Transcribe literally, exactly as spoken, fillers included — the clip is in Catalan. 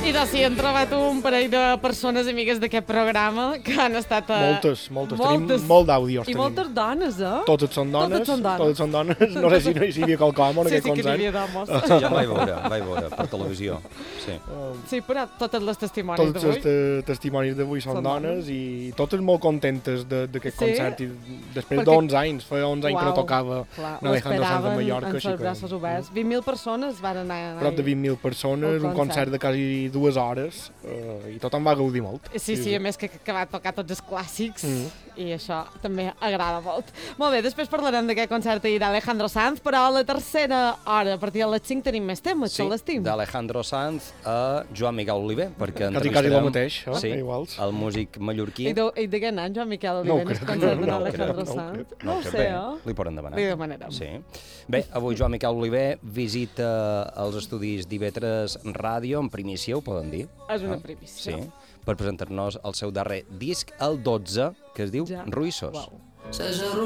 I doncs sí, hem trobat un parell de persones amigues d'aquest programa que han estat... A... Moltes, moltes, moltes. Tenim molt d'àudios. I tenim. moltes dones, eh? Totes són dones. Totes són dones. Totes són dones. No sé si, no, si hi havia qualcom en sí, aquest sí, concert. Sí, que n'hi havia d'homes. Sí, ja em vaig veure, vaig veure per televisió. Sí, sí però totes les testimonis Tots d'avui... els te testimonis d'avui són, són dones, dones i totes molt contentes d'aquest sí? concert. I després Perquè... d'onze anys, feia onze anys que no tocava Alejandro Sanz de Mallorca. Amb els braços oberts. vint mil persones van anar... Prop de vint mil persones, un concert de quasi dues hores, eh, i tothom va gaudir molt. Sí, sí, a més que, que va tocar tots els clàssics, mm. i això també agrada molt. Molt bé, després parlarem d'aquest concert ahir d'Alejandro Sanz, però a la tercera hora, a partir de les cinc, tenim més temes, sí, que l'estim. d'Alejandro Sanz a Joan Miquel Oliver, perquè quasi, quasi el mateix, eh? Sí, iguals. El músic mallorquí. I de, i de què anant, Joan Miquel Oliver, no, en el concert d'Alejandro no, Sanz? No, no ho sé, eh? Li poden demanar. Li demanarem. Sí. Bé, avui Joan Miquel Oliver visita els estudis d'Ivetres Ràdio, en primícia, ho poden dir? És una primícia. Sí, per presentar-nos el seu darrer disc, el dotze, que es diu ja. Ruïssos. Wow.